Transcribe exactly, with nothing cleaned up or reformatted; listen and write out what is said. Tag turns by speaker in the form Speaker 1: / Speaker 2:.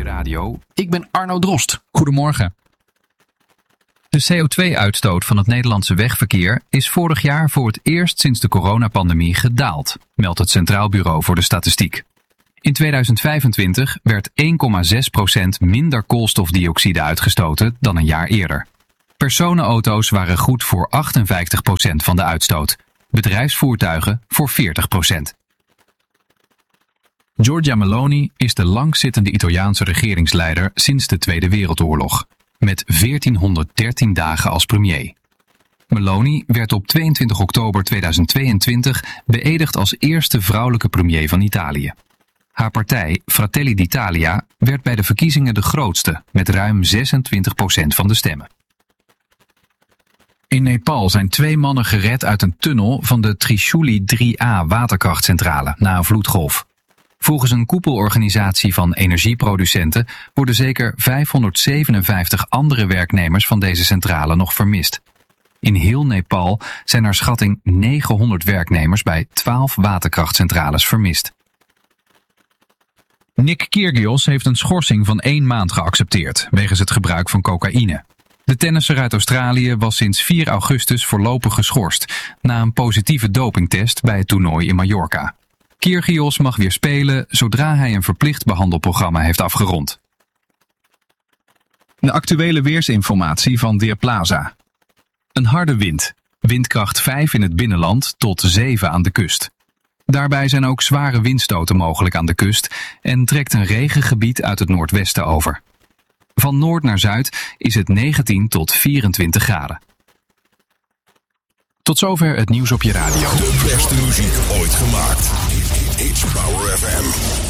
Speaker 1: je radio. Ik ben Arno Drost.
Speaker 2: Goedemorgen. De C O twee uitstoot van het Nederlandse wegverkeer is vorig jaar voor het eerst sinds de coronapandemie gedaald, meldt het Centraal Bureau voor de Statistiek. In tweeduizend vijfentwintig werd één komma zes procent minder koolstofdioxide uitgestoten dan een jaar eerder. Personenauto's waren goed voor achtenvijftig procent van de uitstoot, bedrijfsvoertuigen voor veertig procent. Giorgia Meloni is de langzittende Italiaanse regeringsleider sinds de Tweede Wereldoorlog, met veertienhonderddertien dagen als premier. Meloni werd op tweeëntwintig oktober tweeduizend tweeëntwintig beëdigd als eerste vrouwelijke premier van Italië. Haar partij, Fratelli d'Italia, werd bij de verkiezingen de grootste, met ruim zesentwintig procent van de stemmen. In Nepal zijn twee mannen gered uit een tunnel van de Trishuli drie A waterkrachtcentrale na een vloedgolf. Volgens een koepelorganisatie van energieproducenten worden zeker vijfhonderdzevenenvijftig andere werknemers van deze centrale nog vermist. In heel Nepal zijn naar schatting negenhonderd werknemers bij twaalf waterkrachtcentrales vermist. Nick Kyrgios heeft een schorsing van één maand geaccepteerd wegens het gebruik van cocaïne. De tennisser uit Australië was sinds vier augustus voorlopig geschorst na een positieve dopingtest bij het toernooi in Mallorca. Kyrgios mag weer spelen zodra hij een verplicht behandelprogramma heeft afgerond. De actuele weersinformatie van Weerplaza. Een harde wind, windkracht vijf in het binnenland tot zeven aan de kust. Daarbij zijn ook zware windstoten mogelijk aan de kust en trekt een regengebied uit het noordwesten over. Van noord naar zuid is het negentien tot vierentwintig graden. Tot zover het nieuws op je radio.
Speaker 3: De beste muziek ooit gemaakt. H-Power F M.